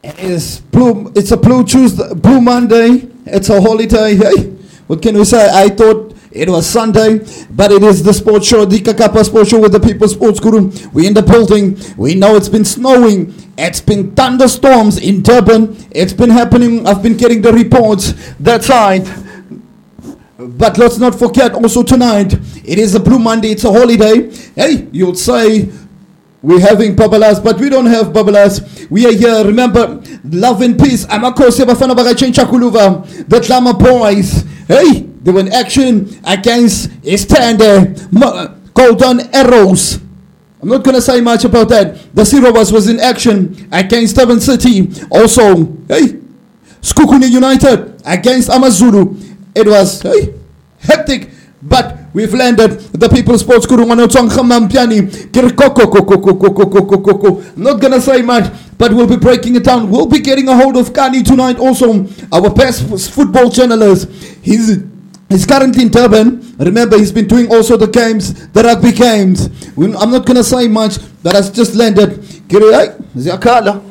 It's a Blue Tuesday, Blue Monday. It's a holiday. Hey, what can we say? I thought it was Sunday, but it is the sports show, the Kakapa Sports Show with the People's Sports Guru. We're in the building. We know it's been snowing. It's been thunderstorms in Durban. It's been happening. I've been getting the reports that side. But let's not forget also tonight, it is a Blue Monday. It's a holiday. Hey, you'll say we're having Babalas, but we don't have Babalas. We are here. Remember, love and peace. Amakose Bafana Bagachin Chakuluva, the Tlama boys. Hey, they were in action against Istande Golden Arrows. I'm not going to say much about that. The Sirobas was in action against Durban City. Also, hey, Skukuni United against Amazulu. It was hectic, but we've landed. The People's Sports Guru Manotong Khamampiani. I'm not gonna say much, but we'll be breaking it down. We'll be getting a hold of Kani tonight. Also, our best football journalist. He's currently in Durban. Remember, he's been doing also the games, the rugby games. I'm not gonna say much. That has just landed.